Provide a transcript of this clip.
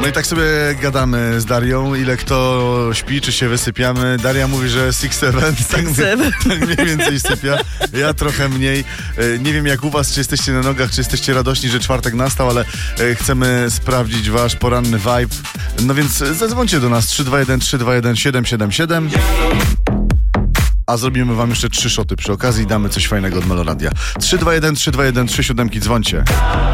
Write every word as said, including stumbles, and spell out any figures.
No i tak sobie gadamy z Darią, ile kto śpi, czy się wysypiamy. Daria mówi, że six seven, tak, tak mniej więcej sypia. Ja trochę mniej. Nie wiem jak u was, czy jesteście na nogach, czy jesteście radośni, że czwartek nastał, ale chcemy sprawdzić wasz poranny vibe. No więc zadzwońcie do nas trzy dwa jeden trzy dwa jeden siedem siedem siedem. A zrobimy wam jeszcze trzy szoty przy okazji i damy coś fajnego od Meloradia. trzy dwa jeden trzy dwa jeden trzy siedem, dzwońcie.